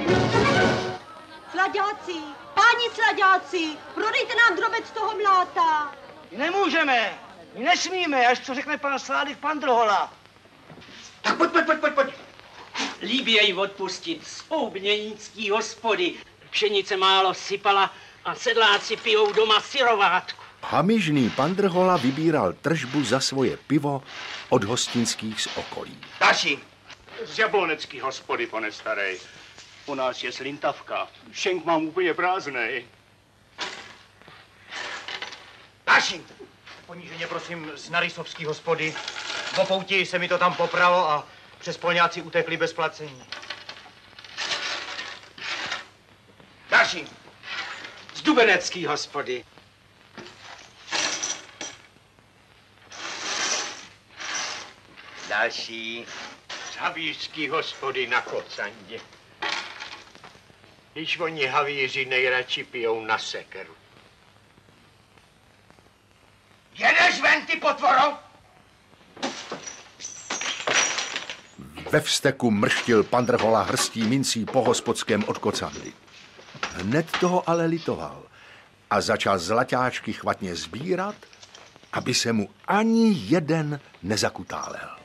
Slaďáci, páni slaďáci, prodejte nám drobec toho mláta. Nemůžeme, nesmíme, až co řekne pan Sládek Pandrhola. Tak pojď. Líbí jej odpustit z poubněnický hospody. Pšenice málo sypala a sedláci pijou doma syrovátku. Hamižný Pandrhola vybíral tržbu za svoje pivo od hostinských z okolí. Další. Z jablonecký hospody, pane starej. U nás je slintavka. Šenk mám úplně prázdnej. Další. Poníženě prosím z Narysovský hospody. Po pouti se mi to tam popralo a přes polňáci utekli bez placení. Další. Z dubenecký hospody. Další. Z havířský hospody na Kocandě. Když oni havíři nejradši pijou na sekeru. Jedeš ven, ty potvoro! Ve vzteku mrštil Pandrhola hrstí mincí po hospodském od Kocandy. Hned toho ale litoval a začal zlaťáčky chvatně sbírat, aby se mu ani jeden nezakutálel.